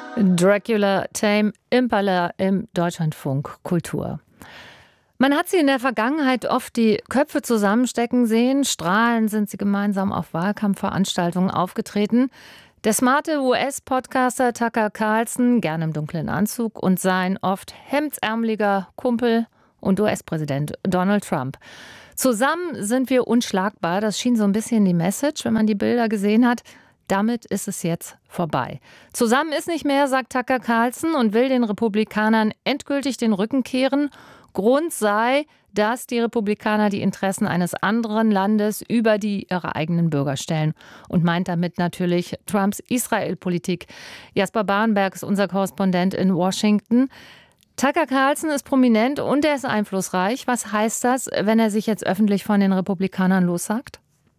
Dracula Tame Impala im Deutschlandfunk Kultur. Man hat sie in der Vergangenheit oft die Köpfe zusammenstecken sehen. Strahlend sind sie gemeinsam auf Wahlkampfveranstaltungen aufgetreten. Der smarte US-Podcaster Tucker Carlson, gern im dunklen Anzug, und sein oft hemdsärmeliger Kumpel und US-Präsident Donald Trump. Zusammen sind wir unschlagbar. Das schien so ein bisschen die Message, wenn man die Bilder gesehen hat. Damit ist es jetzt vorbei. Zusammen ist nicht mehr, sagt Tucker Carlson und will den Republikanern endgültig den Rücken kehren. Grund sei, dass die Republikaner die Interessen eines anderen Landes über die ihrer eigenen Bürger stellen. Und meint damit natürlich Trumps Israel-Politik. Jasper Barenberg ist unser Korrespondent in Washington. Tucker Carlson ist prominent und er ist einflussreich. Was heißt das, wenn er sich jetzt öffentlich von den Republikanern lossagt?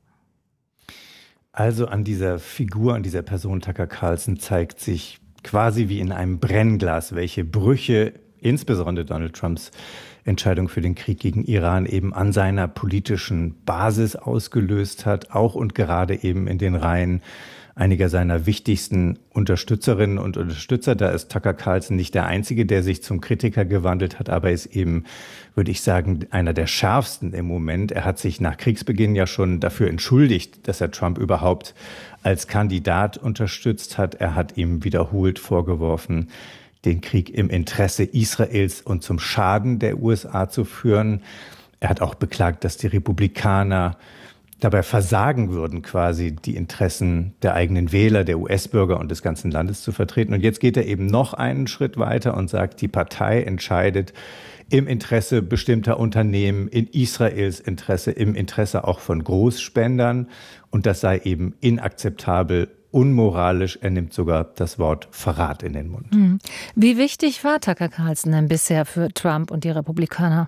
Also an dieser Figur, an dieser Person Tucker Carlson zeigt sich quasi wie in einem Brennglas, welche Brüche insbesondere Donald Trumps Entscheidung für den Krieg gegen Iran eben an seiner politischen Basis ausgelöst hat, auch und gerade eben in den Reihen einiger seiner wichtigsten Unterstützerinnen und Unterstützer. Da ist Tucker Carlson nicht der Einzige, der sich zum Kritiker gewandelt hat, aber ist eben, würde ich sagen, einer der schärfsten im Moment. Er hat sich nach Kriegsbeginn ja schon dafür entschuldigt, dass er Trump überhaupt als Kandidat unterstützt hat. Er hat ihm wiederholt vorgeworfen, den Krieg im Interesse Israels und zum Schaden der USA zu führen. Er hat auch beklagt, dass die Republikaner dabei versagen würden, quasi die Interessen der eigenen Wähler, der US-Bürger und des ganzen Landes zu vertreten. Und jetzt geht er eben noch einen Schritt weiter und sagt, die Partei entscheidet im Interesse bestimmter Unternehmen, in Israels Interesse, im Interesse auch von Großspendern. Und das sei eben inakzeptabel, unmoralisch. Er nimmt sogar das Wort Verrat in den Mund. Wie wichtig war Tucker Carlson denn bisher für Trump und die Republikaner?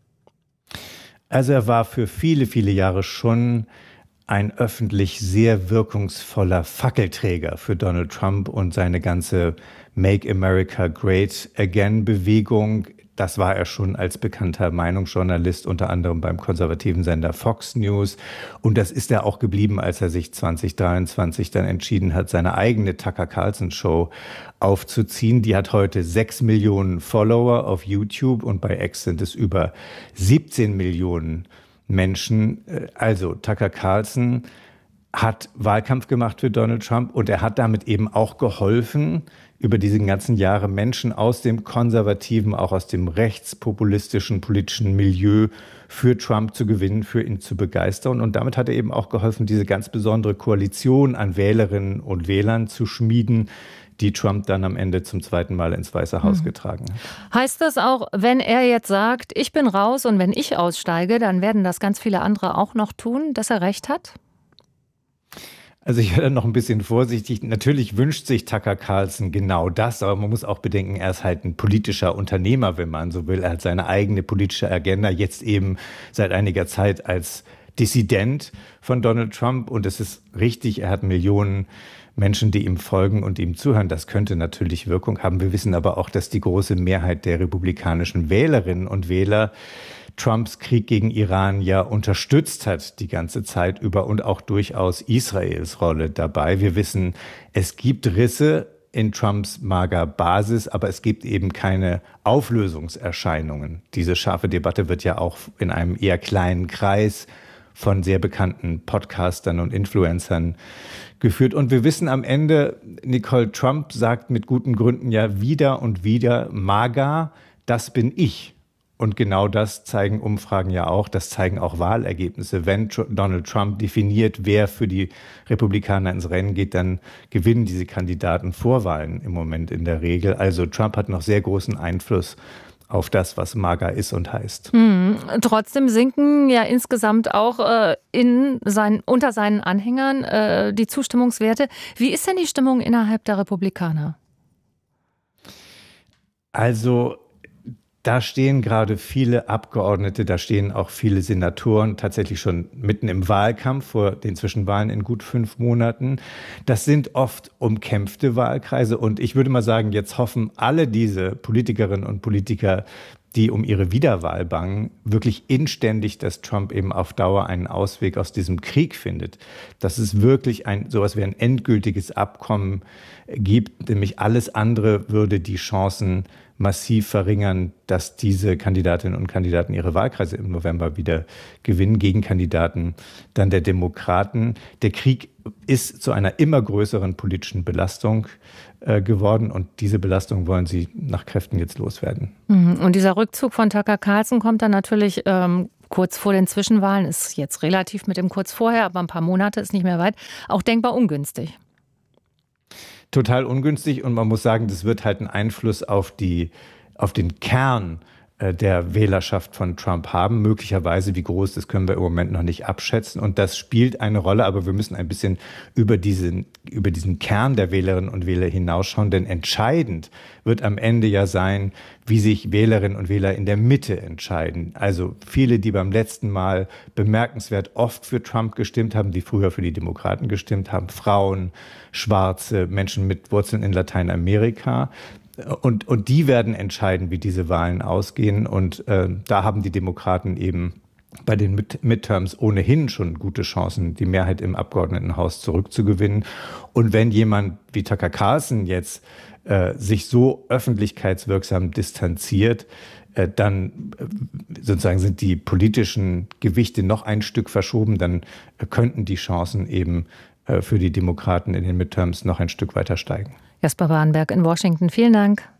Also er war für viele, viele Jahre schon ein öffentlich sehr wirkungsvoller Fackelträger für Donald Trump und seine ganze Make America Great Again Bewegung. Das war er schon als bekannter Meinungsjournalist, unter anderem beim konservativen Sender Fox News. Und das ist er auch geblieben, als er sich 2023 dann entschieden hat, seine eigene Tucker Carlson Show aufzuziehen. Die hat heute 6 Millionen Follower auf YouTube und bei X sind es über 17 Millionen Menschen. Also Tucker Carlson hat Wahlkampf gemacht für Donald Trump und er hat damit eben auch geholfen, über diese ganzen Jahre Menschen aus dem konservativen, auch aus dem rechtspopulistischen politischen Milieu für Trump zu gewinnen, für ihn zu begeistern. Und damit hat er eben auch geholfen, diese ganz besondere Koalition an Wählerinnen und Wählern zu schmieden, die Trump dann am Ende zum zweiten Mal ins Weiße Haus getragen hat. Heißt das auch, wenn er jetzt sagt, ich bin raus und wenn ich aussteige, dann werden das ganz viele andere auch noch tun, dass er recht hat? Also ich werde noch ein bisschen vorsichtig. Natürlich wünscht sich Tucker Carlson genau das, aber man muss auch bedenken, er ist halt ein politischer Unternehmer, wenn man so will. Er hat seine eigene politische Agenda, jetzt eben seit einiger Zeit als Dissident von Donald Trump. Und es ist richtig, er hat Millionen Menschen, die ihm folgen und ihm zuhören. Das könnte natürlich Wirkung haben. Wir wissen aber auch, dass die große Mehrheit der republikanischen Wählerinnen und Wähler Trumps Krieg gegen Iran ja unterstützt hat die ganze Zeit über und auch durchaus Israels Rolle dabei. Wir wissen, es gibt Risse in Trumps mager Basis, aber es gibt eben keine Auflösungserscheinungen. Diese scharfe Debatte wird ja auch in einem eher kleinen Kreis von sehr bekannten Podcastern und Influencern geführt. Und wir wissen am Ende, Nicole, Trump sagt mit guten Gründen ja wieder und wieder, MAGA, das bin ich. Und genau das zeigen Umfragen ja auch, das zeigen auch Wahlergebnisse. Wenn Donald Trump definiert, wer für die Republikaner ins Rennen geht, dann gewinnen diese Kandidaten Vorwahlen im Moment in der Regel. Also Trump hat noch sehr großen Einfluss auf das, was MAGA ist und heißt. Trotzdem sinken ja insgesamt auch unter seinen Anhängern die Zustimmungswerte. Wie ist denn die Stimmung innerhalb der Republikaner? Also da stehen gerade viele Abgeordnete, da stehen auch viele Senatoren tatsächlich schon mitten im Wahlkampf vor den Zwischenwahlen in gut 5 Monaten. Das sind oft umkämpfte Wahlkreise und ich würde mal sagen, jetzt hoffen alle diese Politikerinnen und Politiker, die um ihre Wiederwahl bangen, wirklich inständig, dass Trump eben auf Dauer einen Ausweg aus diesem Krieg findet. Dass es wirklich sowas wie ein endgültiges Abkommen gibt, nämlich alles andere würde die Chancen massiv verringern, dass diese Kandidatinnen und Kandidaten ihre Wahlkreise im November wieder gewinnen, Gegenkandidaten dann der Demokraten. Der Krieg ist zu einer immer größeren politischen Belastung geworden und diese Belastung wollen sie nach Kräften jetzt loswerden. Und dieser Rückzug von Tucker Carlson kommt dann natürlich kurz vor den Zwischenwahlen, ist jetzt relativ mit dem kurz vorher, aber ein paar Monate ist nicht mehr weit, auch denkbar ungünstig. Total ungünstig und man muss sagen, das wird halt einen Einfluss auf den Kern der Wählerschaft von Trump haben. Möglicherweise, wie groß, das können wir im Moment noch nicht abschätzen. Und das spielt eine Rolle, aber wir müssen ein bisschen über diesen Kern der Wählerinnen und Wähler hinausschauen. Denn entscheidend wird am Ende ja sein, wie sich Wählerinnen und Wähler in der Mitte entscheiden. Also viele, die beim letzten Mal bemerkenswert oft für Trump gestimmt haben, die früher für die Demokraten gestimmt haben, Frauen, Schwarze, Menschen mit Wurzeln in Lateinamerika. Und die werden entscheiden, wie diese Wahlen ausgehen. Und da haben die Demokraten eben bei den Midterms ohnehin schon gute Chancen, die Mehrheit im Abgeordnetenhaus zurückzugewinnen. Und wenn jemand wie Tucker Carlson jetzt sich so öffentlichkeitswirksam distanziert, dann sozusagen sind die politischen Gewichte noch ein Stück verschoben, dann könnten die Chancen eben für die Demokraten in den Midterms noch ein Stück weiter steigen. Jasper Barenberg in Washington, vielen Dank.